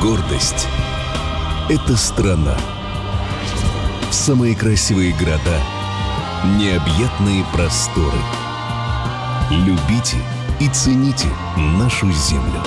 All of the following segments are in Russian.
Гордость – это страна. Самые красивые города, необъятные просторы. Любите и цените нашу землю.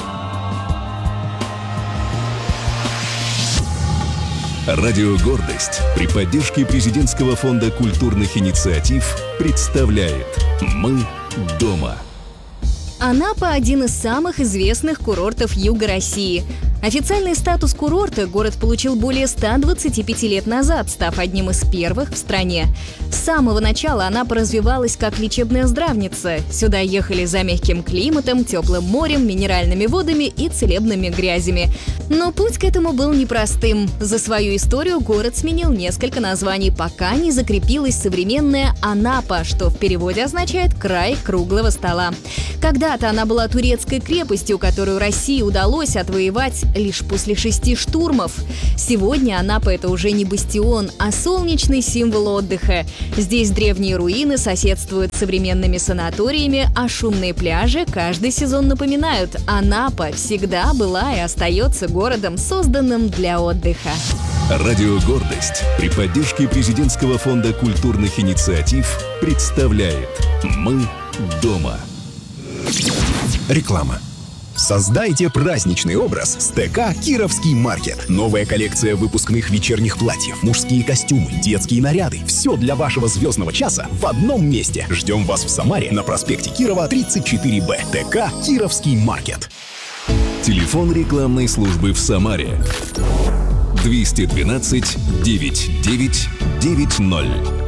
Радио «Гордость» при поддержке Президентского фонда культурных инициатив представляет «Мы дома». Анапа – один из самых известных курортов юга России. Официальный статус курорта город получил более 125 лет назад, став одним из первых в стране. С самого начала Анапа развивалась как лечебная здравница. Сюда ехали за мягким климатом, теплым морем, минеральными водами и целебными грязями. Но путь к этому был непростым. За свою историю город сменил несколько названий, пока не закрепилась современная Анапа, что в переводе означает «край круглого стола». Когда-то она была турецкой крепостью, которую России удалось отвоевать лишь после 6 штурмов. Сегодня Анапа – это уже не бастион, а солнечный символ отдыха. Здесь древние руины соседствуют с современными санаториями, а шумные пляжи каждый сезон напоминают – Анапа всегда была и остается городом, созданным для отдыха. Радио «Гордость» при поддержке Президентского фонда культурных инициатив представляет «Мы дома». Реклама. Создайте праздничный образ с ТК «Кировский маркет». Новая коллекция выпускных вечерних платьев, мужские костюмы, детские наряды. Все для вашего звездного часа в одном месте. Ждем вас в Самаре на проспекте Кирова, 34Б. ТК «Кировский маркет». Телефон рекламной службы в Самаре 212 9990.